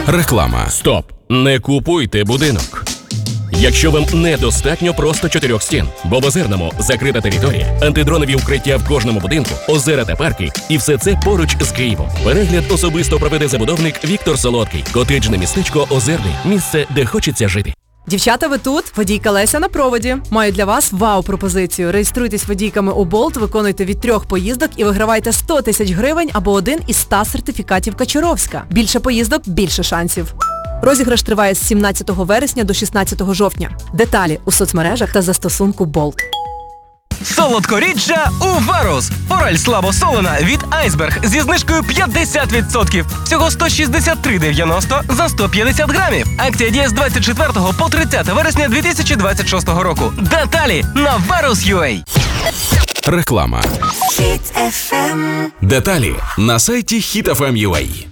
Реклама. Стоп! Не купуйте будинок. Якщо вам недостатньо просто 4 стін, бо в Озерному закрита територія, антидронові укриття в кожному будинку, озера та парки, і все це поруч з Києвом. Перегляд особисто проведе забудовник Віктор Солодкий. Котеджне містечко Озерний. Місце, де хочеться жити. Дівчата, ви тут? Водійка Леся на проводі. Маю для вас вау-пропозицію. Реєструйтесь водійками у Болт, виконуйте від 3 поїздок і вигравайте 100 тисяч гривень або один із 100 сертифікатів Качуровська. Більше поїздок – більше шансів. Розіграш триває з 17 вересня до 16 жовтня. Деталі у соцмережах та застосунку Болт. Солодкоріччя у Варус. Форель слабосолена від Айсберг зі знижкою 50%. Всього 163,90 за 150 грамів. Акція діє з 24 по 30 вересня 2026 року. Деталі на Varus.ua. Реклама. Hit FM. Деталі на сайті HitFM.ua.